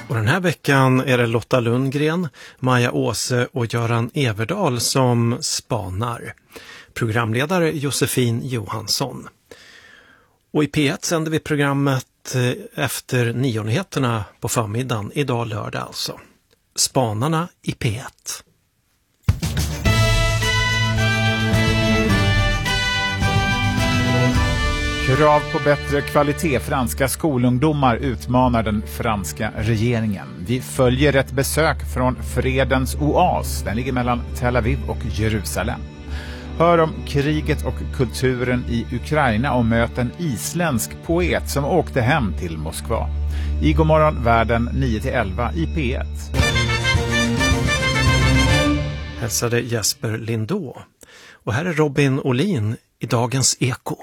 Och den här veckan är det Lotta Lundgren, Maja Åse och Göran Everdal som spanar. Programledare Josefin Johansson. Och i P1 sänder vi programmet efter 9-nyheterna på förmiddagen, idag lördag alltså. Spanarna i P1. Krav på bättre kvalitet. Franska skolungdomar utmanar den franska regeringen. Vi följer ett besök från fredens oas. Den ligger mellan Tel Aviv och Jerusalem. Hör om kriget och kulturen i Ukraina och möt en isländsk poet som åkte hem till Moskva. I Godmorgon världen 9-11 i P1. Hälsade Jesper Lindå. Och här är Robin Olin i Dagens Eko.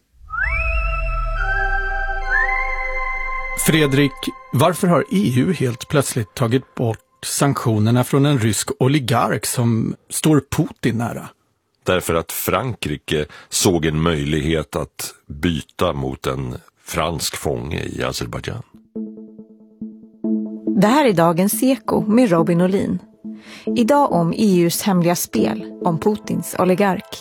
Fredrik, varför har EU helt plötsligt tagit bort sanktionerna från en rysk oligark som står Putin nära? Därför att Frankrike såg en möjlighet att byta mot en fransk fånge i Azerbaijan. Det här är Dagens Eko med Robin Olin. Idag om EUs hemliga spel om Putins oligark.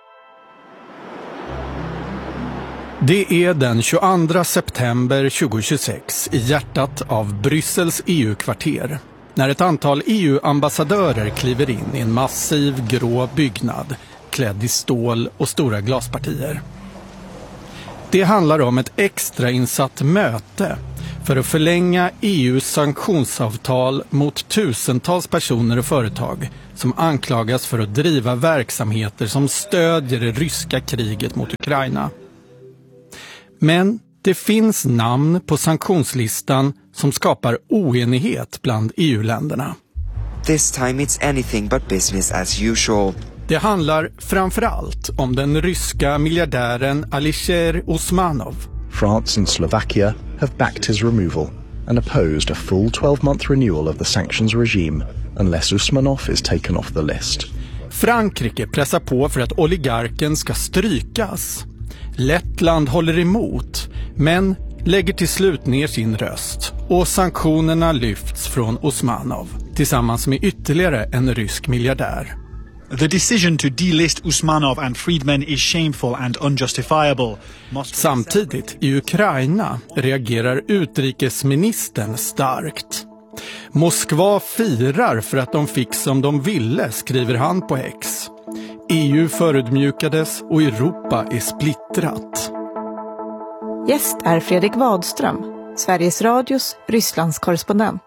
Det är den 22 september 2026 i hjärtat av Bryssels EU-kvarter när ett antal EU-ambassadörer kliver in i en massiv grå byggnad klädd i stål och stora glaspartier. Det handlar om ett extrainsatt möte för att förlänga EUs sanktionsavtal mot tusentals personer och företag som anklagas för att driva verksamheter som stödjer det ryska kriget mot Ukraina. Men det finns namn på sanktionslistan som skapar oenighet bland EU-länderna. This time it's anything but business as usual. Det handlar framförallt om den ryska miljardären Alisher Usmanov. France and Slovakia have backed his removal and opposed a full 12-month renewal of the sanctions regime unless Usmanov is taken off the list. Frankrike pressar på för att oligarken ska strykas. Lettland håller emot, men lägger till slut ner sin röst och sanktionerna lyfts från Usmanov tillsammans med ytterligare en rysk miljardär. The decision to delist Usmanov and Friedman is shameful and unjustifiable. Samtidigt i Ukraina reagerar utrikesministern starkt. Moskva firar för att de fick som de ville, skriver han på X. EU förödmjukades och Europa är splittrat. Gäst är Fredrik Wadström, Sveriges Radios Rysslands korrespondent.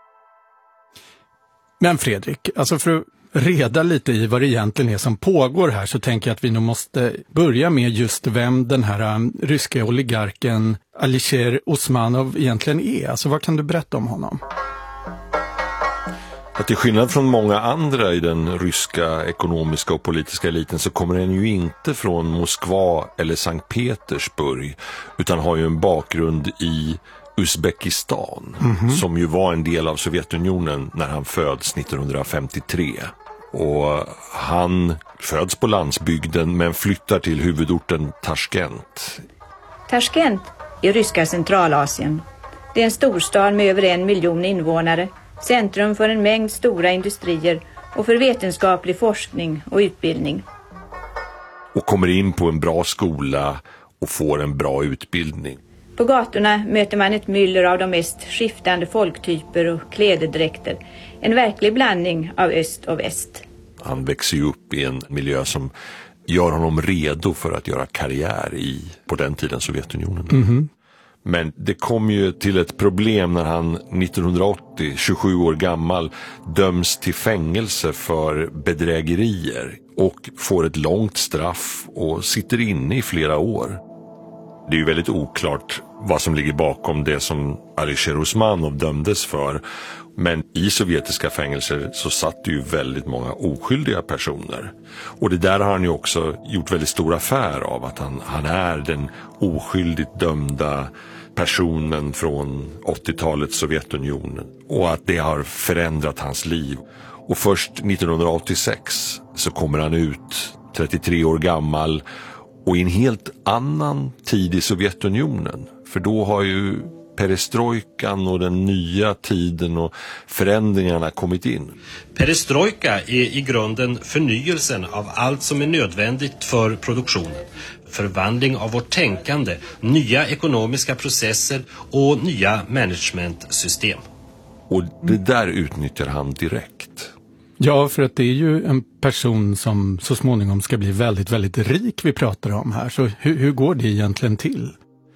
Men Fredrik, alltså för att reda lite i vad det egentligen är som pågår här så tänker jag att vi nog måste börja med just vem den här ryska oligarken Alisher Usmanov egentligen är. Alltså vad kan du berätta om honom? Att till skillnad från många andra i den ryska ekonomiska och politiska eliten så kommer den ju inte från Moskva eller Sankt Petersburg utan har ju en bakgrund i Uzbekistan som ju var en del av Sovjetunionen när han föds 1953. Och han föds på landsbygden men flyttar till huvudorten Tashkent. Tashkent i ryska Centralasien. Det är en storstad med över 1 miljon invånare. Centrum för en mängd stora industrier och för vetenskaplig forskning och utbildning. Och kommer in på en bra skola och får en bra utbildning. På gatorna möter man ett myller av de mest skiftande folktyper och klädedräkter. En verklig blandning av öst och väst. Han växer ju upp i en miljö som gör honom redo för att göra karriär i, på den tiden, Sovjetunionen. Men det kom ju till ett problem när han 1980, 27 år gammal, döms till fängelse för bedrägerier och får ett långt straff och sitter inne i flera år. Det är ju väldigt oklart vad som ligger bakom det som Alisher Usmanov dömdes för. Men i sovjetiska fängelser så satt ju väldigt många oskyldiga personer. Och det där har han ju också gjort väldigt stor affär av, att han är den oskyldigt dömda personen från 80-talets Sovjetunionen. Och att det har förändrat hans liv. Och först 1986 så kommer han ut, 33 år gammal, och i en helt annan tid i Sovjetunionen. För då har ju perestrojkan och den nya tiden och förändringarna kommit in. Perestrojka är i grunden förnyelsen av allt som är nödvändigt för produktionen. Förvandling av vårt tänkande, nya ekonomiska processer och nya managementsystem. Och det där utnyttjar han direkt. Ja, för att det är ju en person som så småningom ska bli väldigt, väldigt rik vi pratar om här. Så hur går det egentligen till?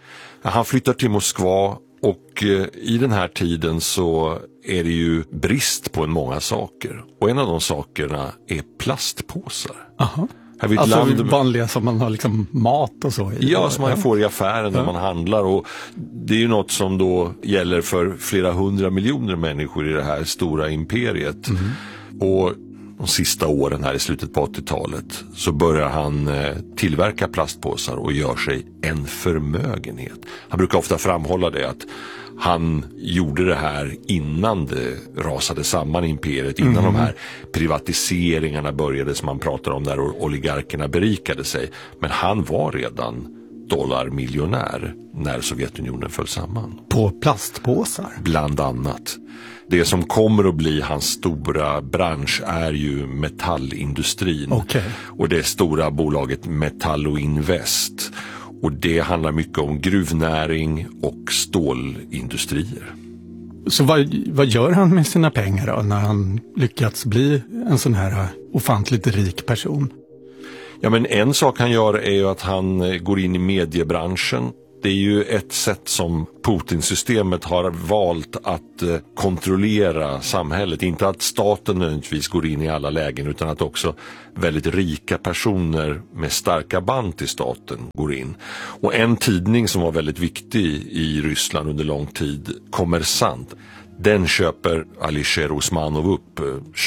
Han flyttar till Moskva och i den här tiden så är det ju brist på många saker. Och en av de sakerna är plastpåsar. Aha. Alltså vanliga som man har liksom mat och så i. Ja, som man får i affären när man handlar. Och det är ju något som då gäller för flera 100 miljoner människor i det här stora imperiet. Mm. Och de sista åren här i slutet på 80-talet så börjar han tillverka plastpåsar och gör sig en förmögenhet. Han brukar ofta framhålla det att han gjorde det här innan det rasade samman imperiet, innan de här privatiseringarna började som man pratar om där oligarkerna berikade sig. Men han var redan dollarmiljonär när Sovjetunionen föll samman. På plastpåsar? Bland annat. Det som kommer att bli hans stora bransch är ju metallindustrin. Okay. Och det stora bolaget Metalloinvest. Och det handlar mycket om gruvnäring och stålindustrier. Så vad gör han med sina pengar då när han lyckats bli en sån här ofantligt rik person? Ja, men en sak han gör är ju att han går in i mediebranschen. Det är ju ett sätt som Putin-systemet har valt att kontrollera samhället. Inte att staten nödvändigtvis går in i alla lägen utan att också väldigt rika personer med starka band till staten går in. Och en tidning som var väldigt viktig i Ryssland under lång tid, Kommersant, den köper Alisher Usmanov upp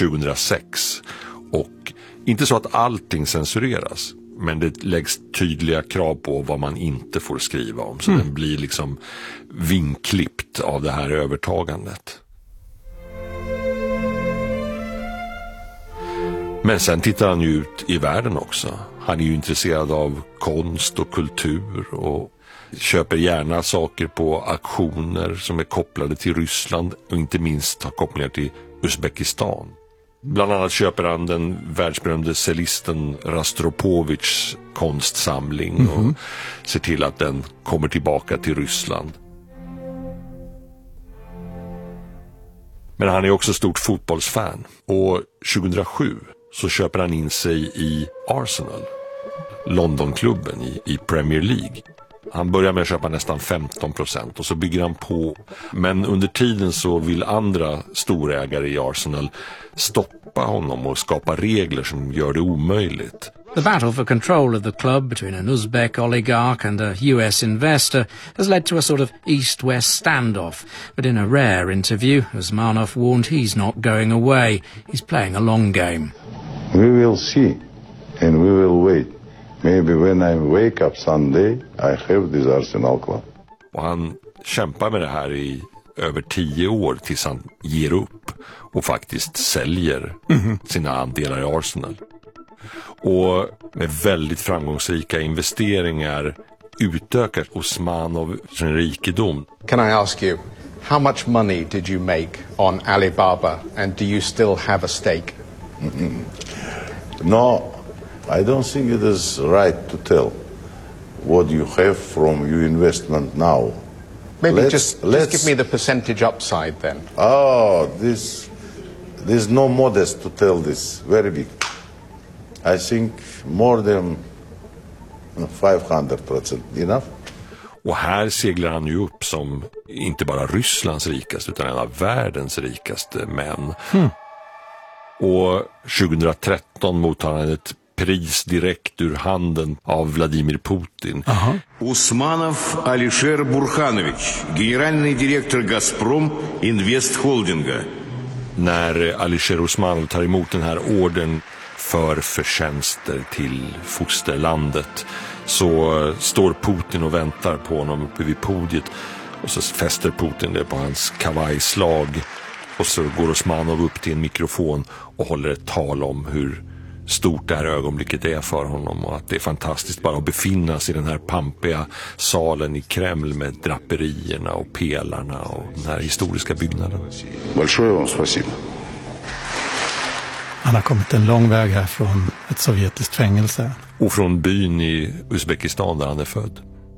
2006. Och inte så att allting censureras. Men det läggs tydliga krav på vad man inte får skriva om. Så den blir liksom vinklippt av det här övertagandet. Men sen tittar han ju ut i världen också. Han är ju intresserad av konst och kultur och köper gärna saker på auktioner som är kopplade till Ryssland och inte minst har kopplingar till Uzbekistan. Bland annat köper han den världsberömde cellisten Rostropovich konstsamling och ser till att den kommer tillbaka till Ryssland. Men han är också stort fotbollsfan och 2007 så köper han in sig i Arsenal, Londonklubben i Premier League. Han börjar med att köpa nästan 15% och så bygger han på. Men under tiden så vill andra storägare i Arsenal stoppa honom och skapa regler som gör det omöjligt. The battle for control of the club between an Uzbek oligarch and a US investor has led to a sort of east-west standoff. But in a rare interview, Usmanov warned he's not going away. He's playing a long game. We will see and we will wait. Maybe when I wake up Sunday, I have this Arsenal club. Och han kämpar med det här i över 10 år tills han ger upp och faktiskt säljer sina andelar i Arsenal. Och med väldigt framgångsrika investeringar utökar Usmanov sin rikedom. Can I ask you, how much money did you make on Alibaba and do you still have a stake? No. I don't think it is right to tell what you have from your investment now. Maybe just give me the percentage upside then. Oh, there's no modest to tell this. Very big. I think more than 500%. Enough? Och här seglar han ju upp som inte bara Rysslands rikaste utan en av världens rikaste män. Och 2013 mottar han ett pris direkt ur handen av Vladimir Putin. Usmanov Alisher Burhanovich, generalный direktor Gazprom Invest Holdinga. När Alisher Usmanov tar emot den här orden för förtjänster till fosterlandet så står Putin och väntar på honom uppe vid podiet och så fäster Putin det på hans kavajslag och så går Usmanov upp till en mikrofon och håller ett tal om hur stort det här ögonblicket är för honom och att det är fantastiskt bara att befinna sig i den här pampiga salen i Kreml med draperierna och pelarna och den här historiska byggnaden. Han har kommit en lång väg här från ett sovjetiskt fängelse. Och från byn i Uzbekistan där han är född.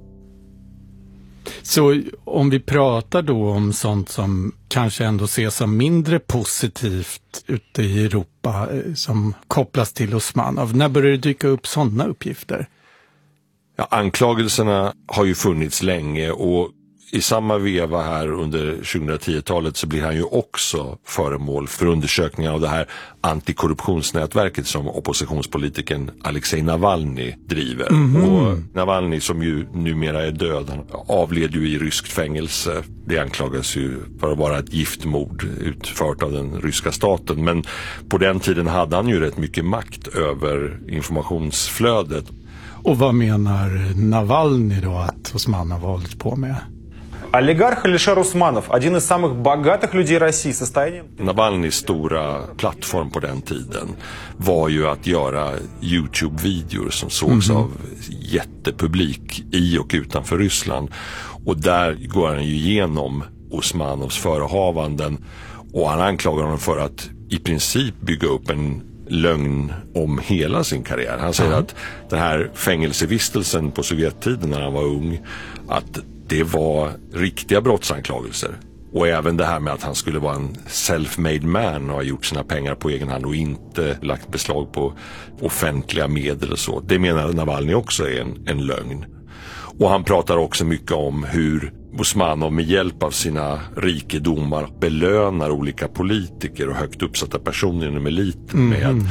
Så om vi pratar då om sånt som kanske ändå ses som mindre positivt ute i Europa som kopplas till Usmanov, när börjar det dyka upp sådana uppgifter? Ja, anklagelserna har ju funnits länge och i samma veva här under 2010-talet så blir han ju också föremål för undersökningar av det här antikorruptionsnätverket som oppositionspolitikern Alexej Navalny driver. Och Navalny, som ju numera är död, han avled ju i ryskt fängelse. Det anklagas ju för att vara ett giftmord utfört av den ryska staten. Men på den tiden hade han ju rätt mycket makt över informationsflödet. Och vad menar Navalny då att Usmanov har hållit på med? Олигарх Алишер Усманов, один из самых богатых людей России, состоянием... Navalnys stora plattform på den tiden var ju att göra YouTube-videor som sågs av jättepublik i och utanför Ryssland. Och där går han ju igenom Usmanovs förehavanden och han anklagar honom för att i princip bygga upp en lögn om hela sin karriär. Han säger att den här fängelsevistelsen på Sovjettiden när han var ung, att det var riktiga brottsanklagelser. Och även det här med att han skulle vara en self-made man och ha gjort sina pengar på egen hand och inte lagt beslag på offentliga medel och så. Det menar Navalny också är en lögn. Och han pratar också mycket om hur Usmanov med hjälp av sina rikedomar belönar olika politiker och högt uppsatta personer inom eliten med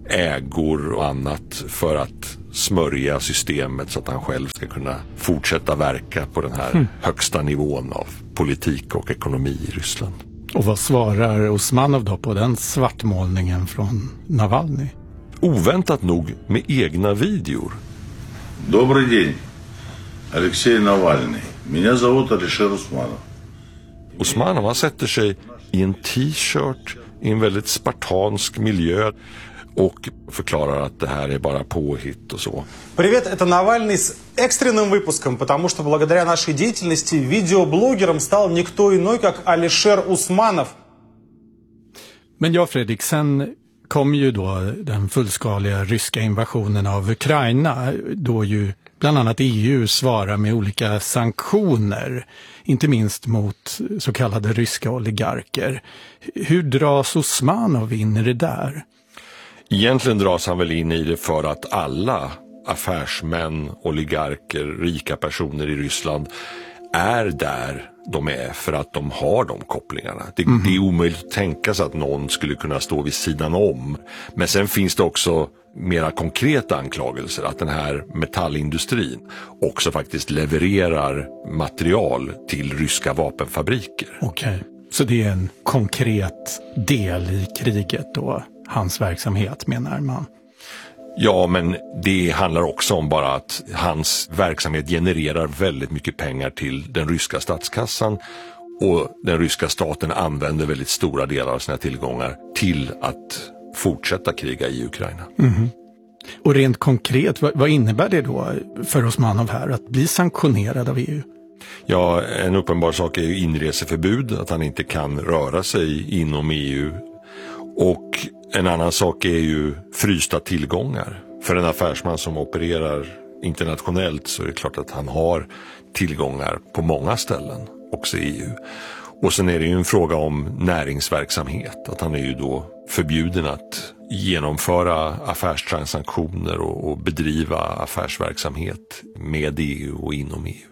ägor och annat för att smörja systemet så att han själv ska kunna fortsätta verka på den här högsta nivån av politik och ekonomi i Ryssland. Och vad svarar Usmanov då på den svartmålningen från Navalny? Oväntat nog med egna videor. Добрый день, Алексей Навальный. Меня зовут Алишер Усманов. Usmanov, han sätter sig i en t-shirt i en väldigt spartansk miljö och förklarar att det här är bara påhitt och så. Привет, это Навальный с экстренным выпуском, потому что благодаря нашей деятельности видеоблогером стал никто иной, как Алишер Усманов. Men ja, Fredrik, sen kom ju då den fullskaliga ryska invasionen av Ukraina, då ju bland annat EU svarar med olika sanktioner, inte minst mot så kallade ryska oligarker. Hur dras Usmanov in i det där? Egentligen dras han väl in i det för att alla affärsmän, oligarker, rika personer i Ryssland är där de är för att de har de kopplingarna. Det är omöjligt att tänka sig att någon skulle kunna stå vid sidan om. Men sen finns det också mera konkreta anklagelser att den här metallindustrin också faktiskt levererar material till ryska vapenfabriker. Okej, så det är en konkret del i kriget då, hans verksamhet menar man? Ja, men det handlar också om bara att hans verksamhet genererar väldigt mycket pengar till den ryska statskassan och den ryska staten använder väldigt stora delar av sina tillgångar till att fortsätta kriga i Ukraina. Och rent konkret, vad innebär det då för Usmanov här att bli sanktionerad av EU? Ja, en uppenbar sak är ju inreseförbud, att han inte kan röra sig inom EU. Och en annan sak är ju frysta tillgångar. För en affärsman som opererar internationellt så är det klart att han har tillgångar på många ställen, också i EU. Och sen är det ju en fråga om näringsverksamhet, att han är ju då förbjuden att genomföra affärstransaktioner och bedriva affärsverksamhet med EU och inom EU.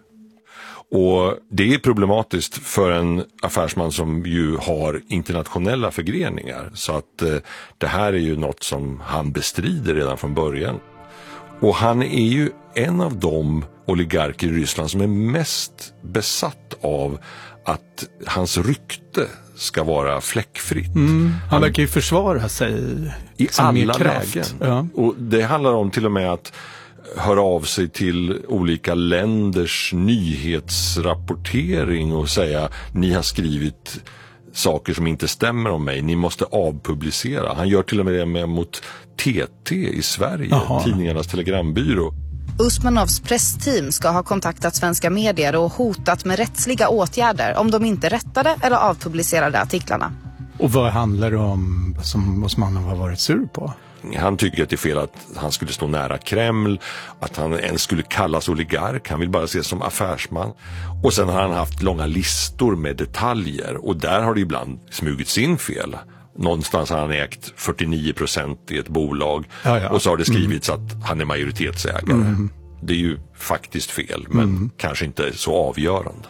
Och det är problematiskt för en affärsman som ju har internationella förgreningar, så att det här är ju något som han bestrider redan från början. Och han är ju en av de oligarker i Ryssland som är mest besatt av att hans rykte ska vara fläckfritt. Han verkar ju försvara sig i alla kraft. lägen. Ja. Och det handlar om till och med att höra av sig till olika länders nyhetsrapportering och säga: ni har skrivit saker som inte stämmer om mig. Ni måste avpublicera. Han gör till och med det mot TT i Sverige, tidningarnas telegrambyrå. Usmanovs pressteam ska ha kontaktat svenska medier och hotat med rättsliga åtgärder om de inte rättade eller avpublicerade artiklarna. Och vad handlar det om som Usmanov har varit sur på? Han tycker att det är fel att han skulle stå nära Kreml, att han ens skulle kallas oligark. Han vill bara ses som affärsman. Och sen har han haft långa listor med detaljer och där har det ibland smugits in fel. Någonstans har han ägt 49% i ett bolag och så har det skrivits att han är majoritetsägare. Det är ju faktiskt fel, men kanske inte så avgörande.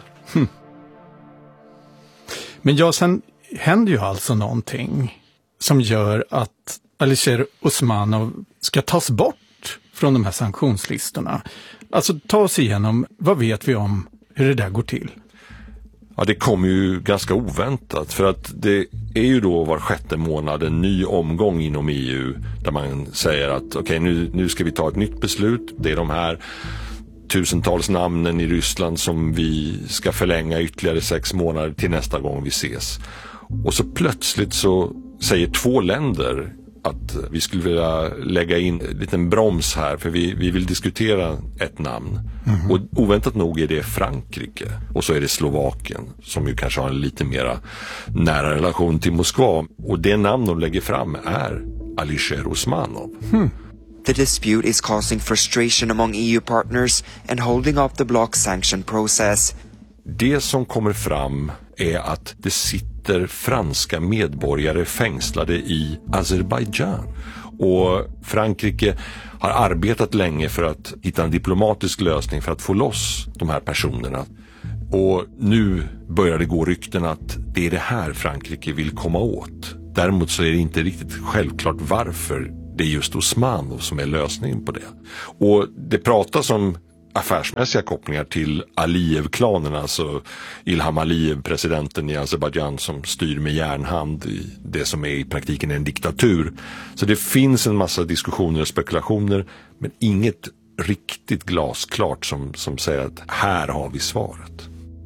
Men sen händer ju alltså någonting som gör att Alisher Usmanov ska tas bort från de här sanktionslistorna. Alltså ta oss igenom, vad vet vi om hur det där går till? Ja, det kommer ju ganska oväntat för att det är ju då var 6:e månad en ny omgång inom EU där man säger att okej, nu ska vi ta ett nytt beslut. Det är de här tusentals namnen i Ryssland som vi ska förlänga ytterligare 6 månader till nästa gång vi ses. Och så plötsligt så säger 2 länder att vi skulle vilja lägga in en liten broms här för vi vill diskutera ett namn. Och oväntat nog är det Frankrike och så är det Slovakien som ju kanske har en lite mera nära relation till Moskva. Och det namn de lägger fram är Alisher Usmanov. The dispute is causing frustration among EU partners and holding up the bloc's sanction process. Det som kommer fram är att det sitter franska medborgare fängslade i Azerbaijan. Och Frankrike har arbetat länge för att hitta en diplomatisk lösning för att få loss de här personerna. Och nu börjar det gå rykten att det är det här Frankrike vill komma åt. Däremot så är det inte riktigt självklart varför det är just Usmanov som är lösningen på det. Och det pratas om affärsmässiga kopplingar till Aliyev-klanen, alltså Ilham Aliyev, presidenten i Azerbaijan som styr med järnhand i det som är i praktiken en diktatur. Så det finns en massa diskussioner och spekulationer men inget riktigt glasklart som säger att här har vi svaret.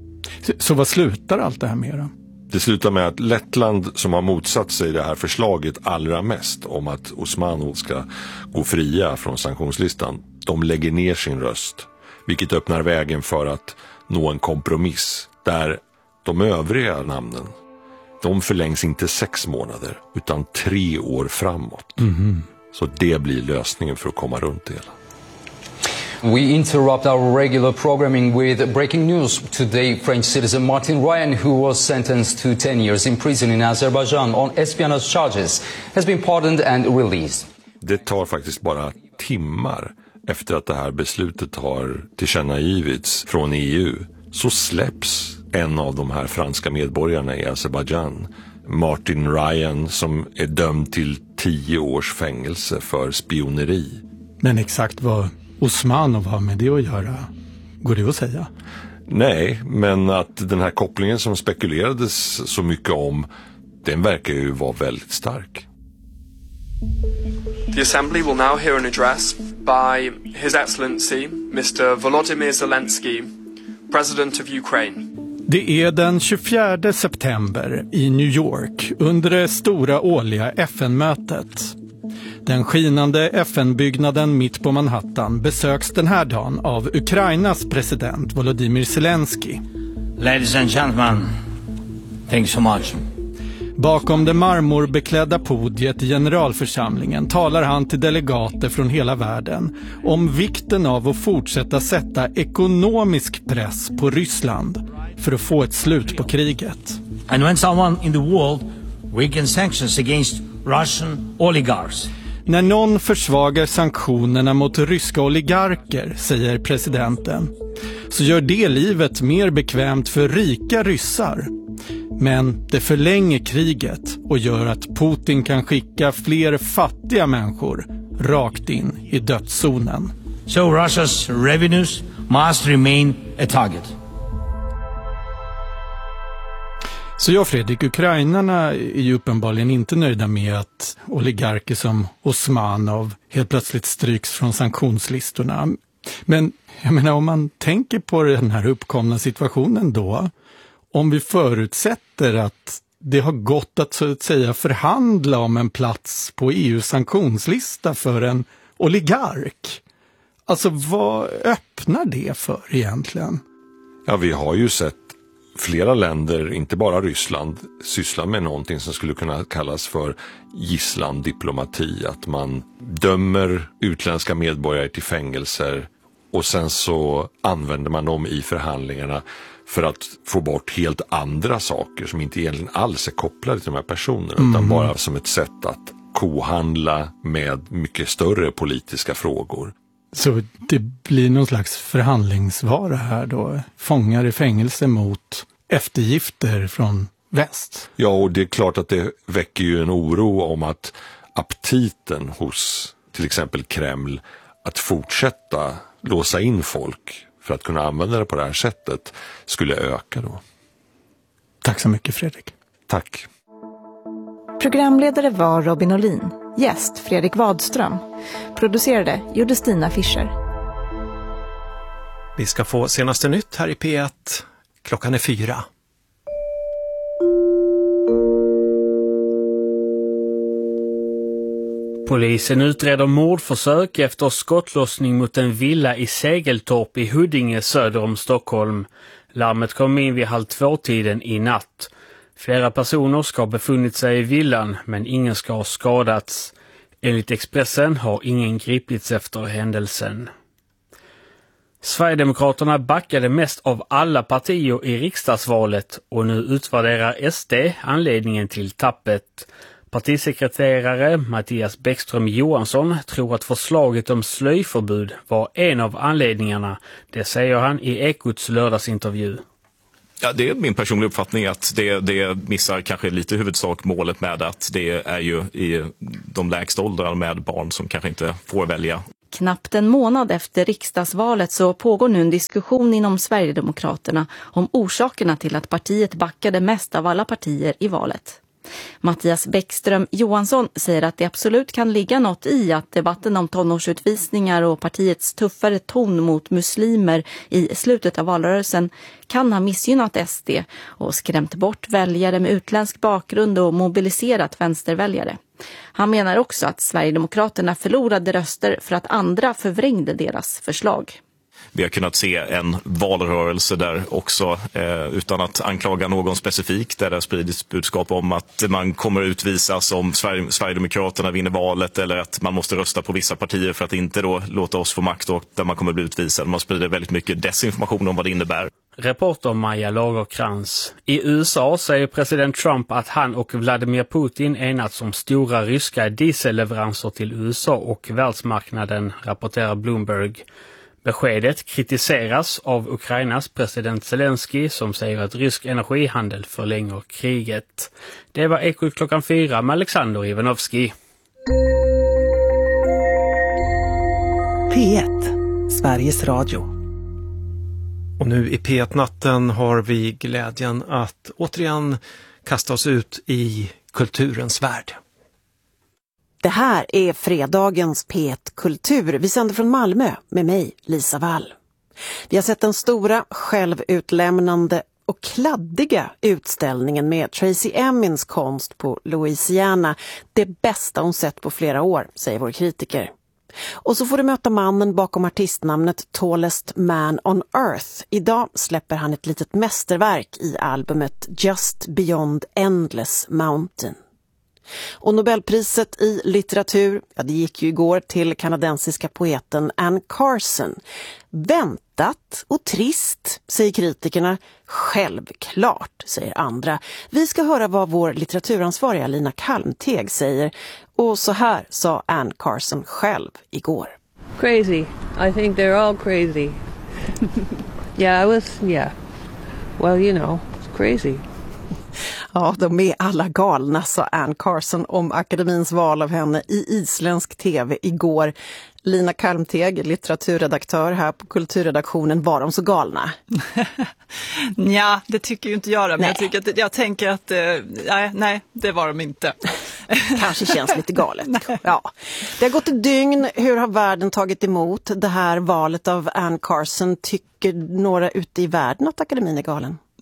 Så vad slutar allt det här med då? Det slutar med att Lettland, som har motsatt sig det här förslaget allra mest om att Usmanov ska gå fria från sanktionslistan, de lägger ner sin röst. Vilket öppnar vägen för att nå en kompromiss där de övriga namnen, de förlängs inte 6 månader utan 3 år framåt. Så det blir lösningen för att komma runt det hela. We interrupt our regular programming with breaking news. Today, French citizen Martin Ryan, who was sentenced to 10 years in prison in Azerbaijan on espionage charges, has been pardoned and released. Det tar faktiskt bara timmar efter att det här beslutet har tillkännagivits från EU så släpps en av de här franska medborgarna i Azerbaijan, Martin Ryan, som är dömd till 10 års fängelse för spioneri. Men exakt vad Usmanov har med det att göra, går det att säga? Nej, men att den här kopplingen som spekulerades så mycket om, den verkar ju vara väldigt stark. The Assembly will now hear an address by His Excellency Mr. Volodymyr Zelensky, President of Ukraine. Det är den 24 september i New York under det stora årliga FN-mötet. Den skinande FN-byggnaden mitt på Manhattan besöks den här dagen av Ukrainas president Volodymyr Zelensky. Ladies and gentlemen, thanks so much. Bakom det marmorbeklädda podiet i generalförsamlingen talar han till delegater från hela världen om vikten av att fortsätta sätta ekonomisk press på Ryssland för att få ett slut på kriget. And when someone in the world weakens sanctions against Russian oligarchs. När någon försvagar sanktionerna mot ryska oligarker, säger presidenten, så gör det livet mer bekvämt för rika ryssar. Men det förlänger kriget och gör att Putin kan skicka fler fattiga människor rakt in i dödszonen. So Russia's revenues must remain a target. Så jag, Fredrik, ukrainarna är ju uppenbarligen inte nöjda med att oligarker som Usmanov helt plötsligt stryks från sanktionslistorna. Men jag menar, om man tänker på den här uppkomna situationen då, om vi förutsätter att det har gått att så att säga förhandla om en plats på EU:s sanktionslista för en oligark. Alltså vad öppnar det för egentligen? Ja, vi har ju sett flera länder, inte bara Ryssland, syssla med någonting som skulle kunna kallas för gisslandiplomati. Att man dömer utländska medborgare till fängelser och sen så använder man dem i förhandlingarna för att få bort helt andra saker som inte egentligen alls är kopplade till de här personerna utan bara som ett sätt att kohandla med mycket större politiska frågor. Så det blir någon slags förhandlingsvara här då? Fångar i fängelse mot eftergifter från väst? Ja, och det är klart att det väcker ju en oro om att aptiten hos till exempel Kreml att fortsätta låsa in folk för att kunna använda det på det här sättet skulle öka då. Tack så mycket, Fredrik. Tack. Programledare var Robin Olin. Gäst Fredrik Wadström. Producerade gjorde Stina Fischer. Vi ska få senaste nytt här i P1. Klockan är 4. Polisen utreder mordförsök efter skottlossning mot en villa i Segeltorp i Huddinge söder om Stockholm. Larmet kom in vid 1:30 i natt. Flera personer ska ha befunnit sig i villan men ingen ska ha skadats. Enligt Expressen har ingen gripits efter händelsen. Sverigedemokraterna backade mest av alla partier i riksdagsvalet och nu utvärderar SD anledningen till tappet. Partisekreterare Mattias Bäckström Johansson tror att förslaget om slöjförbud var en av anledningarna. Det säger han i Ekots lördagsintervju. Ja, det är min personliga uppfattning att det missar kanske lite huvudsak målet med att det är ju i de lägsta åldrarna med barn som kanske inte får välja. Knappt en månad efter riksdagsvalet så pågår nu en diskussion inom Sverigedemokraterna om orsakerna till att partiet backade mest av alla partier i valet. Mattias Bäckström Johansson säger att det absolut kan ligga något i att debatten om tonårsutvisningar och partiets tuffare ton mot muslimer i slutet av valrörelsen kan ha missgynnat SD och skrämt bort väljare med utländsk bakgrund och mobiliserat vänsterväljare. Han menar också att Sverigedemokraterna förlorade röster för att andra förvrängde deras förslag. Vi har kunnat se en valrörelse där också, utan att anklaga någon specifik, där det spridits budskap om att man kommer utvisas om Sverigedemokraterna vinner valet eller att man måste rösta på vissa partier för att inte då låta oss få makt och där man kommer bli utvisad. Man sprider väldigt mycket desinformation om vad det innebär. Reporter Maja Lagerkrans. I USA säger president Trump att han och Vladimir Putin enats om stora ryska dieselleveranser till USA och världsmarknaden, rapporterar Bloomberg. Beskedet kritiseras av Ukrainas president Zelensky som säger att rysk energihandel förlänger kriget. Det var Ekot klockan 4 med Alexander Ivanovski. P1, Sveriges Radio. Och nu i P1-natten har vi glädjen att återigen kasta oss ut i kulturens värld. Det här är fredagens P1 Kultur. Vi sänder från Malmö med mig, Lisa Wall. Vi har sett den stora, självutlämnande och kladdiga utställningen med Tracy Emins konst på Louisiana. Det bästa hon sett på flera år, säger vår kritiker. Och så får du möta mannen bakom artistnamnet Tallest Man on Earth. Idag släpper han ett litet mästerverk i albumet Just Beyond Endless Mountain. Och Nobelpriset i litteratur, det gick ju igår till kanadensiska poeten Anne Carson. Väntat och trist, säger kritikerna. Självklart, säger andra. Vi ska höra vad vår litteraturansvariga Lina Kalmteg säger. Och så här sa Anne Carson själv igår. Crazy. I think they're all crazy. Yeah. Well, you know, it's crazy. Ja, de är alla galna, sa Anne Carson om akademins val av henne i isländsk tv igår. Lina Kalmteg, litteraturredaktör här på kulturredaktionen, var de så galna? Ja, det tycker ju inte jag. Men jag tänker att nej, det var de inte. Kanske känns lite galet. Ja. Det har gått ett dygn. Hur har världen tagit emot det här valet av Anne Carson? Tycker några ute i världen att akademin är galen?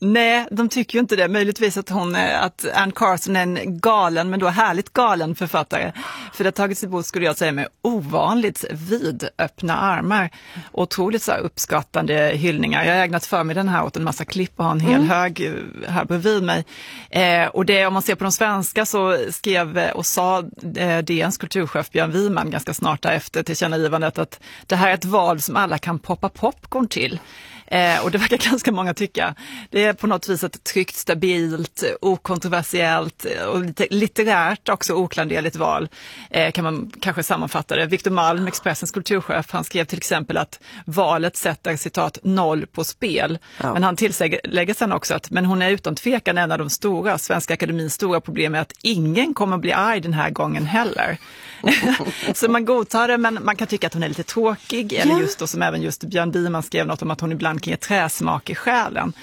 Nej, de tycker ju inte det. Möjligtvis att Anne Carson är en galen, men då härligt galen författare. För det har tagits emot, skulle jag säga, med ovanligt vidöppna armar. Otroligt så här uppskattande hyllningar. Jag har ägnat för mig den här åt en massa klipp och har en hel hög här bredvid mig. Och det, om man ser på de svenska, så skrev och sa DNs kulturchef Björn Wiman ganska snart därefter tillkännagivandet att det här är ett val som alla kan poppa popcorn till. Och det verkar ganska många tycka. Det är på något vis ett tryggt, stabilt, okontroversiellt och lite litterärt också oklanderligt val. Kan man kanske sammanfatta det. Victor Malm, Expressens kulturchef, han skrev till exempel att valet sätter citat 0 på spel. Ja. Men han tillägger sen också att men hon är utan tvekan en av de stora. Svenska Akademins stora problem är att ingen kommer bli arg den här gången heller. Så man godtar det, men man kan tycka att hon är lite tråkig. Eller just då, som även just Björn Wiman skrev något om att hon ibland kan ge träsmak i själen.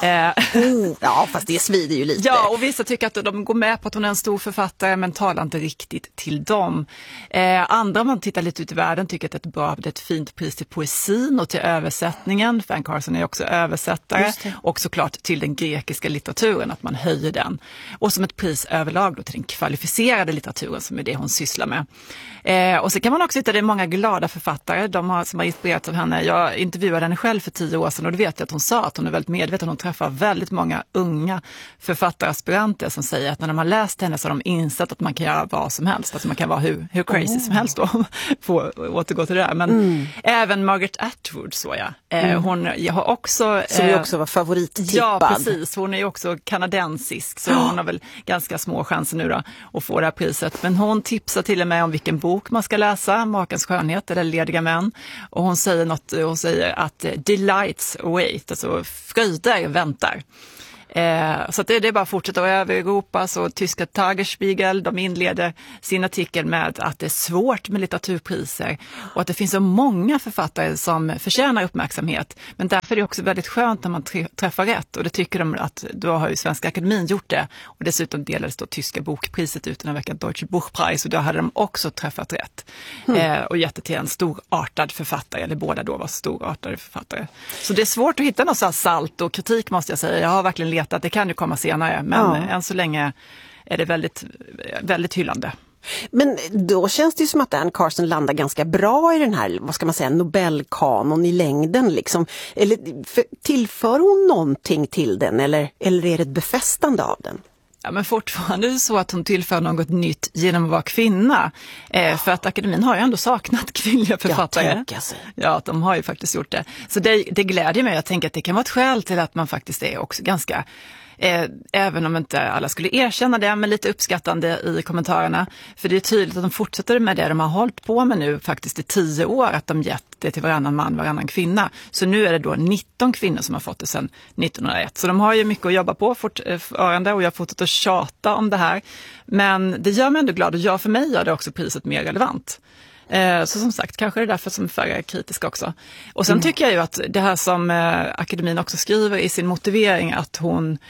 Ja, fast det svider ju lite. Ja, och vissa tycker att de går med på att hon är en stor författare, men talar inte riktigt till dem. Andra, om man tittar lite ut i världen, tycker att det är ett fint pris till poesin och till översättningen. Anne Carson är också översättare. Och såklart till den grekiska litteraturen, att man höjer den. Och som ett pris överlag då till den kvalificerade litteraturen, som är det hon sysslar med. Och så kan man också hitta det är många glada författare som har inspirerats av henne. Jag intervjuade henne själv för 10 år sedan och då vet jag att hon sa att hon är väldigt medveten. Hon träffar väldigt många unga författaraspiranter som säger att när de har läst henne så har de insett att man kan göra vad som helst. Alltså man kan vara hur crazy som helst då. Får återgå till det där. Men även Margaret Atwood så hon har också... Som ju också var favorittippad. Ja, precis. Hon är ju också kanadensisk så hon har väl ganska små chanser nu då att få det här priset. Men hon tipsar till och med om vilken bok man ska läsa, Makens skönhet eller Lediga män. Och hon säger att delights await, alltså fröjder väntar. Så att det är bara att fortsätta. Och över Europa så tyska Tagesspiegel, de inleder sin artikel med att det är svårt med litteraturpriser och att det finns så många författare som förtjänar uppmärksamhet. Men därför är det också väldigt skönt när man träffar rätt, och det tycker de att då har ju Svenska Akademin gjort det. Och dessutom delades då tyska bokpriset ut den här veckan, Deutsche Buchpreis, och då hade de också träffat rätt. Och gett det till en storartad författare, eller båda då var storartade författare. Så det är svårt att hitta något så här salt och kritik, måste jag säga. Jag har verkligen letat, det kan ju komma senare, men än så länge är det väldigt, väldigt hyllande. Men då känns det ju som att Anne Carson landar ganska bra i den här, vad ska man säga, Nobelkanon i längden liksom. Eller tillför hon någonting till den, eller är det ett befästande av den? Ja, men fortfarande är det så att hon tillför något nytt genom att vara kvinna. För att akademin har ju ändå saknat kvinnliga författare. Ja, de har ju faktiskt gjort det. Så det glädjer mig. Jag tänker att det kan vara ett skäl till att man faktiskt är också ganska... även om inte alla skulle erkänna det, men lite uppskattande i kommentarerna. För det är tydligt att de fortsätter med det de har hållit på med nu faktiskt i 10 år, att de gett det till varannan man, varannan kvinna. Så nu är det då 19 kvinnor som har fått det sedan 1901. Så de har ju mycket att jobba på fortfarande, och jag har fortsatt att tjata om det här. Men det gör mig ändå glad, och för mig gör det också priset mer relevant. Så som sagt, kanske är det därför som färre är kritiska också. Och sen tycker jag ju att det här som akademin också skriver i sin motivering, att hon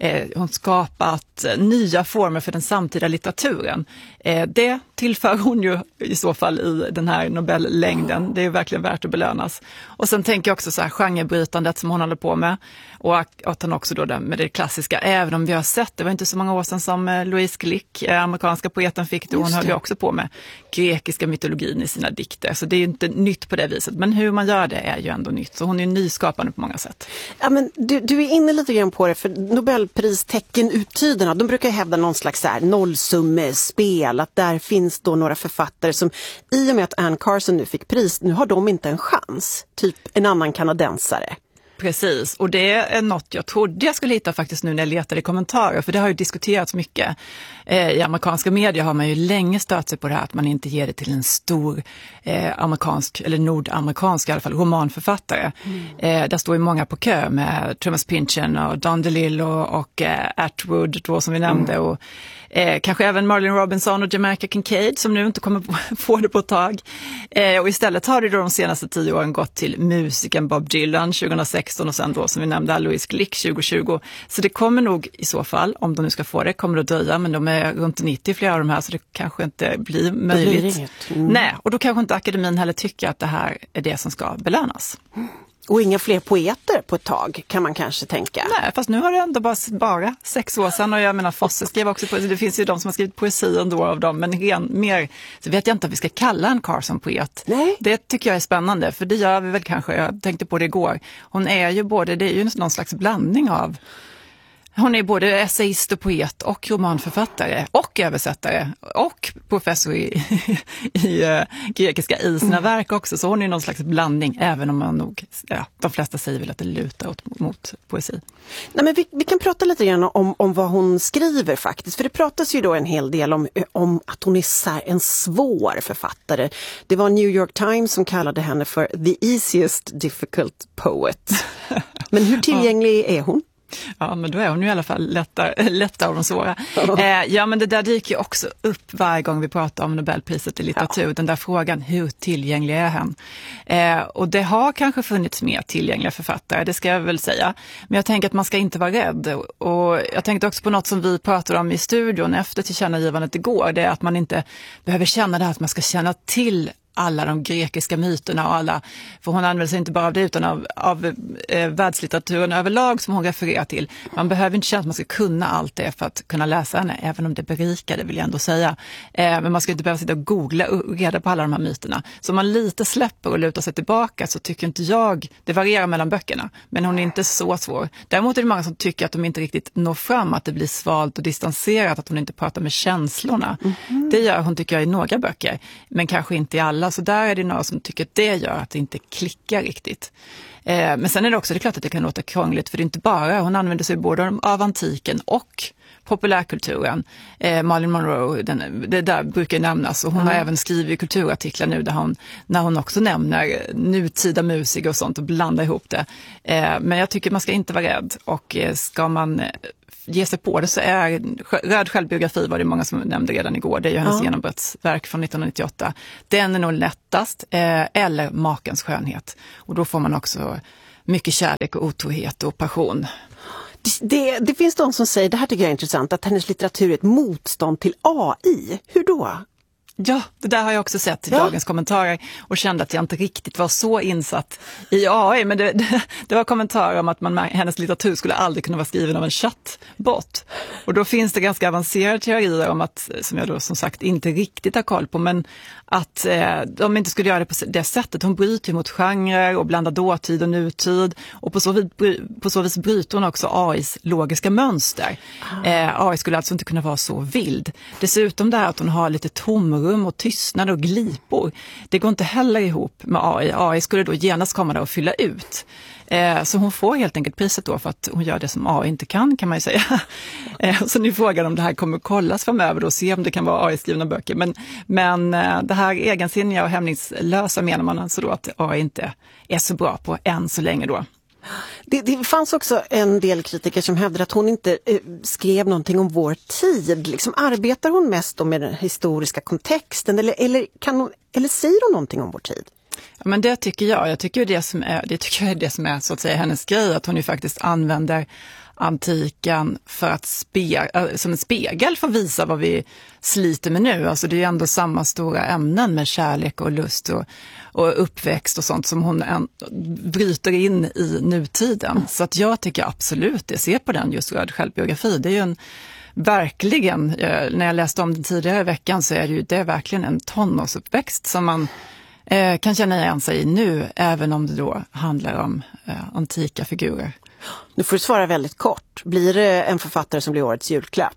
skapat nya former för den samtida litteraturen. Det tillför hon ju i så fall i den här Nobellängden. Det är verkligen värt att belönas. Och sen tänker jag också så här genrebrytandet som hon håller på med. Och att han också då med det klassiska, även om vi har sett, det var inte så många år sedan som Louise Glück, amerikanska poeten, fick det. Hon höll ju också på med grekiska mytologin i sina dikter. Så det är ju inte nytt på det viset. Men hur man gör det är ju ändå nytt. Så hon är ju nyskapande på många sätt. Ja, men du är inne lite grann på det, för Nobelpristecken uttyderna, de brukar hävda någon slags så här nollsummespel, att där finns då några författare som, i och med att Anne Carson nu fick pris, nu har de inte en chans. Typ en annan kanadensare. Precis, och det är något jag trodde jag skulle hitta faktiskt nu när jag letade i kommentarer, för det har ju diskuterats mycket. I amerikanska medier har man ju länge stött sig på det här att man inte ger det till en stor amerikansk, eller nordamerikansk i alla fall, romanförfattare. Där står ju många på kö med Thomas Pynchon och Don DeLillo och Atwood då, som vi nämnde, och kanske även Marlene Robinson och Jamaica Kincaid som nu inte kommer få det på ett tag. Och istället har det då de senaste 10 åren gått till musikern Bob Dylan 2016 och sen då som vi nämnde Louise Glück 2020. Så det kommer nog i så fall, om de nu ska få det, kommer det att dröja, men de är runt 90 flera av de här, så det kanske inte blir möjligt. Nej, och då kanske inte akademin heller tycker att det här är det som ska belönas. Och inga fler poeter på ett tag, kan man kanske tänka. Nej, fast nu har det ändå bara 6 år sedan, och jag menar Fosse skrev också poesi. Det finns ju de som har skrivit poesi ändå av dem, men mer så vet jag inte om vi ska kalla en Carson-poet. Nej. Det tycker jag är spännande, för det gör vi väl kanske. Jag tänkte på det igår. Hon är ju det är ju någon slags blandning av. Hon är både essayist och poet och romanförfattare och översättare och professor i grekiska i sina verk också. Så hon är någon slags blandning, även om man nog, de flesta säger väl att det lutar mot poesi. Nej, men vi kan prata lite grann om vad hon skriver faktiskt. För det pratas ju då en hel del om att hon är en svår författare. Det var New York Times som kallade henne för the easiest difficult poet. Men hur tillgänglig är hon? Ja, men då är hon ju i alla fall lättare av de svåra. Ja, men det där dyker ju också upp varje gång vi pratar om Nobelpriset i litteratur. Den där frågan, hur tillgänglig är han? Och det har kanske funnits mer tillgängliga författare, det ska jag väl säga. Men jag tänker att man ska inte vara rädd. Och jag tänkte också på något som vi pratade om i studion efter tillkännagivandet igår. Det är att man inte behöver känna det här att man ska känna till alla de grekiska myterna och alla, för hon använder sig inte bara av det utan av världslitteraturen överlag som hon refererar till. Man behöver inte känna att man ska kunna allt det för att kunna läsa henne, även om det berikar, det vill jag ändå säga. Men man ska inte behöva sitta och googla och reda på alla de här myterna. Så om man lite släpper och lutar sig tillbaka så tycker inte jag, det varierar mellan böckerna, men hon är inte så svår. Däremot är det många som tycker att de inte riktigt når fram, att det blir svalt och distanserat, att hon inte pratar med känslorna. Mm-hmm. Det gör hon, tycker jag, i några böcker, men kanske inte i alla. Så där är det några som tycker att det gör att det inte klickar riktigt. Men sen är det också, det är klart att det kan låta krångligt, för det är inte bara, hon använder sig både av antiken och populärkulturen. Marilyn Monroe, det där brukar nämnas, och hon har även skrivit kulturartiklar nu när hon också nämner nutida musiker och sånt och blandar ihop det. Men jag tycker man ska inte vara rädd, och ska man ge sig på det så är Röd självbiografi, var det många som nämnde redan igår, det är ju hennes genombrottsverk från 1998. Den är nog lättast, eller Makens skönhet. Och då får man också mycket kärlek och otrohet och passion. Det finns de som säger, det här tycker jag är intressant, att hennes litteratur är ett motstånd till AI. Hur då? Ja, det där har jag också sett i dagens kommentarer och kände att jag inte riktigt var så insatt i AI. Men det var kommentarer om att hennes litteratur skulle aldrig kunna vara skriven av en chattbot. Och då finns det ganska avancerade teorier om att, som jag då som sagt inte riktigt har koll på, men att de inte skulle göra det på det sättet. Hon bryter mot genrer och blandar dåtid och nutid, och på så vis bryter hon också AIs logiska mönster. AI skulle alltså inte kunna vara så vild. Dessutom det här att hon har lite tomrum och tystnad och glipor, det går inte heller ihop med AI. AI skulle då genast komma där och fylla ut. Så hon får helt enkelt priset då för att hon gör det som AI inte kan man ju säga. Så nu frågar om det här kommer kollas framöver och se om det kan vara AI-skrivna böcker. Men det här egensinniga och hämningslösa menar man alltså då att AI inte är så bra på än så länge då. Det fanns också en del kritiker som hävdade att hon inte skrev någonting om vår tid. Liksom, arbetar hon mest med den historiska kontexten eller säger hon någonting om vår tid? Ja, men det tycker jag. Jag tycker det är det som är så att säga hennes grej, att hon ju faktiskt använder antiken för att som en spegel för att visa vad vi sliter med nu. Alltså det är ju ändå samma stora ämnen med kärlek och lust och uppväxt och sånt som hon bryter in i nutiden. Så att jag tycker absolut det. Se på den just Röd självbiografi. Det är ju verkligen, när jag läste om den tidigare i veckan, så är det verkligen en tonårsuppväxt som man kan känna igen sig i nu, även om det då handlar om antika figurer. Nu får du svara väldigt kort. Blir det en författare som blir årets julklapp?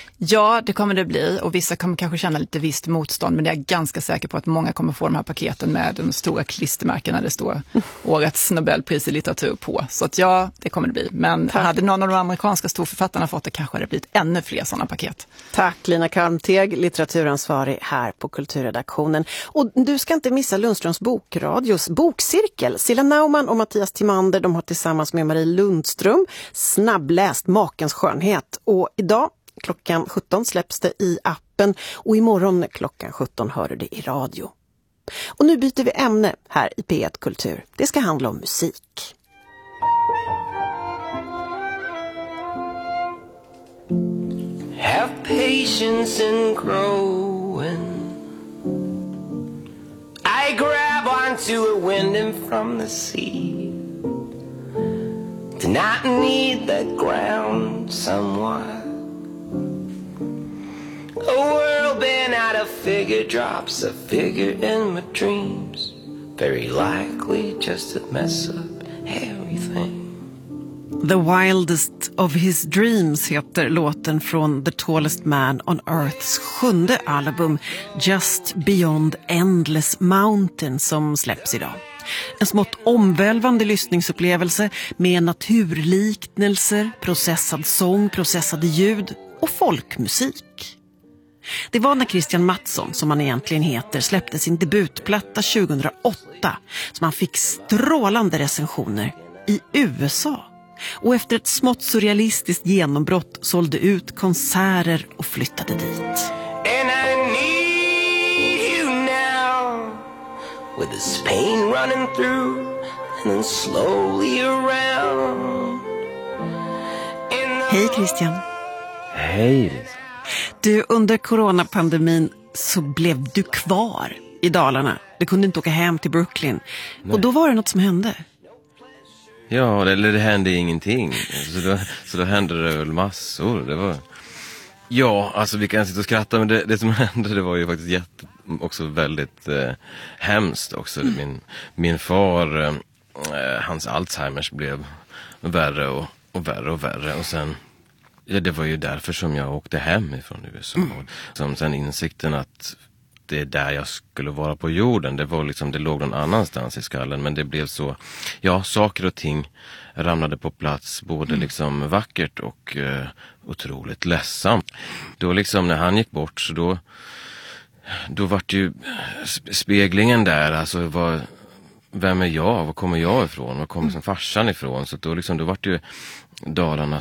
Ja, det kommer det bli, och vissa kommer kanske känna lite visst motstånd, men jag är ganska säker på att många kommer få de här paketen med de stora klistermärken där det står årets Nobelpris i litteratur på. Så att ja, det kommer det bli. Men hade någon av de amerikanska storförfattarna fått det, kanske hade det blivit ännu fler sådana paket. Tack Lina Kalmteg, litteraturansvarig här på Kulturredaktionen. Och du ska inte missa Lundströms bokradios bokcirkel. Silla Naumann och Mattias Timander, de har tillsammans med Marie Lundström snabbläst Makens skönhet. Och idag klockan 17 släpps det i appen, och imorgon klockan 17 hör du det i radio. Och nu byter vi ämne här i P1 Kultur. Det ska handla om musik. Have patience in growing. I grab onto a wind from the sea. and I need the ground somewhat. A world bent out of figure drops, a figure in my dreams, very likely just to mess up everything. The Wildest of His Dreams heter låten från The Tallest Man on Earths 7:e album Just Beyond Endless Mountain som släpps idag. En smått omvälvande lyssningsupplevelse med naturliknelser, processad sång, processade ljud och folkmusik. Det var när Christian Mattsson, som han egentligen heter, släppte sin debutplatta 2008 som han fick strålande recensioner i USA. Och efter ett smått surrealistiskt genombrott sålde ut konserter och flyttade dit. And I need you now, with this pain running through and then slowly around. Hej Christian. Hej. Du, under coronapandemin så blev du kvar i Dalarna. Du kunde inte åka hem till Brooklyn. Nej. Och då var det något som hände. Ja, det hände ingenting. Så då hände det väl massor. Det var... Ja, alltså vi kan sitta och skratta, men det som hände, det var ju faktiskt också väldigt hemskt också. Min far, hans Alzheimers blev värre och värre. Och sen, ja, det var ju därför som jag åkte hem ifrån USA. Som sen insikten att det är där jag skulle vara på jorden. Det var liksom, det låg någon annanstans i skallen, men det blev så, ja, saker och ting ramlade på plats, både liksom vackert och otroligt ledsamt. Då liksom när han gick bort, så då var det ju speglingen där, alltså vem är jag, var kommer jag ifrån, var kommer som farsan ifrån, så då var det ju Dalarna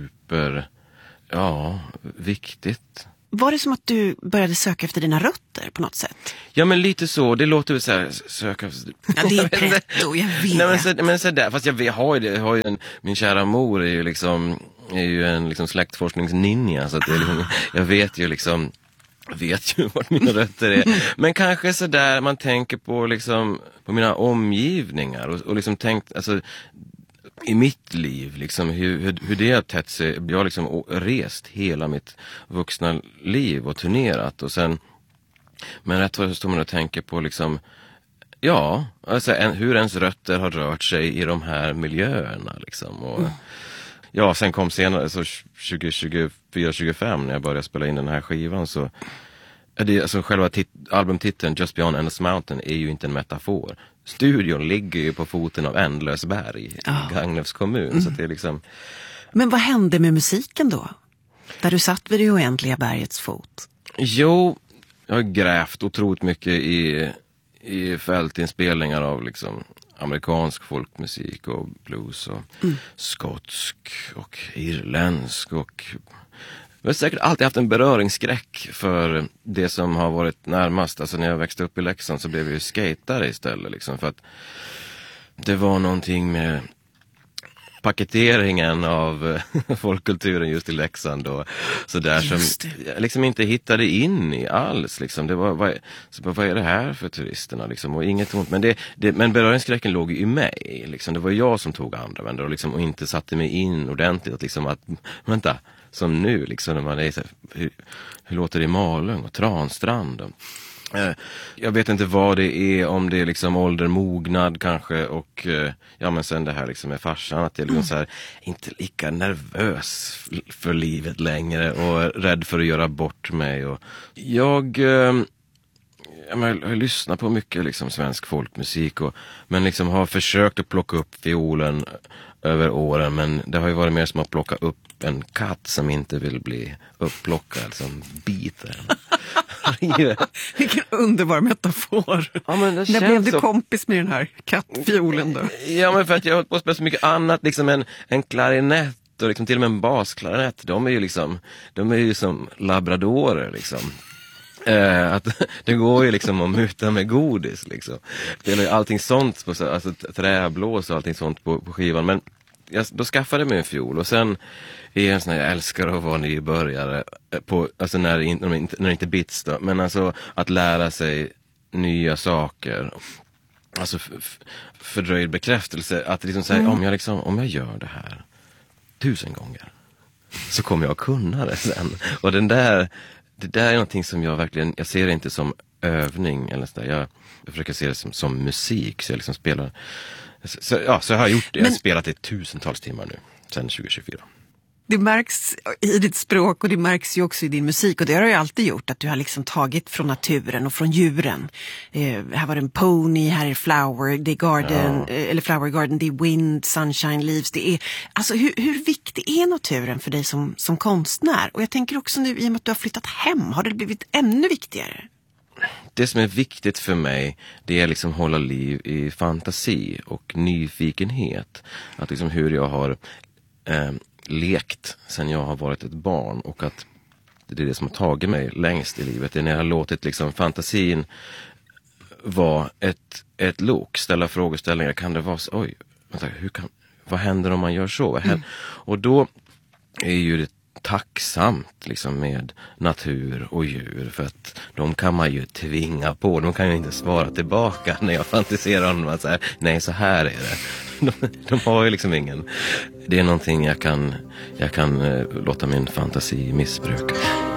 viktigt. Var det som att du började söka efter dina rötter på något sätt? Ja, men lite så. Det låter väl så här, söka... Ja, det är pretto, jag vet. Nej, men så där, fast jag har ju min kära mor är ju en liksom släktforskningsninja, så att det är liksom, jag vet ju vart mina rötter är. Men kanske så där man tänker på liksom på mina omgivningar och liksom tänkt, alltså i mitt liv, liksom, hur det har tätt sig. Jag har liksom rest hela mitt vuxna liv och turnerat. Och sen, men rätt vad så står man och tänker på liksom, ja, alltså hur ens rötter har rört sig i de här miljöerna. Liksom. Och, ja, sen kom senare, så 2024-25 när jag började spela in den här skivan, så det, alltså själva albumtiteln Just Beyond Endless Mountain är ju inte en metafor. Studion ligger ju på foten av Ändlösberg i Gagnefs kommun. Så det är liksom... Men vad hände med musiken då? Där du satt vid det oändliga bergets fot. Jo, jag har grävt otroligt mycket i fältinspelningar av liksom amerikansk folkmusik och blues och skotsk och irländsk och... Jag har säkert alltid haft en beröringsskräck för det som har varit närmast. Alltså när jag växte upp i Leksand så blev jag ju skatare istället. Liksom, för att det var någonting med paketeringen av folkkulturen just i Leksand. Och så där som jag liksom inte hittade in i alls. Liksom. Det var, vad är det här för turisterna? Liksom? Och inget ont. Men beröringsskräcken låg i mig. Liksom. Det var jag som tog andra vändor och inte satte mig in ordentligt. Att, liksom, vänta. Som nu, liksom, när man är så här, hur låter det i Malung och Transtrand? Jag vet inte vad det är, om det är liksom åldermognad kanske, och ja, men sen det här liksom med farsan, att jag liksom så här, inte lika nervös för livet längre och rädd för att göra bort mig. Och jag lyssnar på mycket liksom svensk folkmusik, men liksom har försökt att plocka upp violen över åren, men det har ju varit mer som att plocka upp en katt som inte vill bli upplockad, som biter. Vilken underbar metafor. Ja, men när blev du kompis med den här kattfiolen då? Ja, men för att jag har hållit på att spela så mycket annat, liksom en klarinett och liksom till och med en basklarinett. De är ju som labradorer liksom. Att det går ju liksom att muta med godis liksom. Det är ju allting sånt på, alltså träblås och allting sånt på skivan, men då skaffade jag mig en fiol, och sen är jag en sån här, jag älskar att vara nybörjare på, alltså när det inte bits då, men alltså att lära sig nya saker. alltså fördröjd bekräftelse. Att liksom säga, om jag gör det här 1000 gånger så kommer jag kunna det sen. Och det där är någonting som jag ser det inte som övning eller så där. Jag försöker se det som musik, så jag liksom spelar. Så jag har gjort det. Jag har spelat det 1000-tals timmar nu, sedan 2024. Det märks i ditt språk och det märks ju också i din musik, och det har du ju alltid gjort, att du har liksom tagit från naturen och från djuren. Här var det en pony, här är flower, det är garden, eller flower garden, det är wind, sunshine, leaves. Det är, alltså hur viktig är naturen för dig som konstnär? Och jag tänker också nu, i och med att du har flyttat hem, har det blivit ännu viktigare? Det som är viktigt för mig, det är liksom hålla liv i fantasi och nyfikenhet. Att liksom hur jag har lekt sen jag har varit ett barn, och att det är det som har tagit mig längst i livet. Det är när jag har låtit liksom fantasin vara ett lok, ställa frågeställningar. Kan det vara så, vad händer om man gör så? Och då är ju det tacksamt liksom med natur och djur, för att de kan man ju tvinga på. De kan ju inte svara tillbaka när jag fantiserar om att säga, nej, så här är det. De har ju liksom ingen. Det är någonting jag kan låta min fantasi missbruka.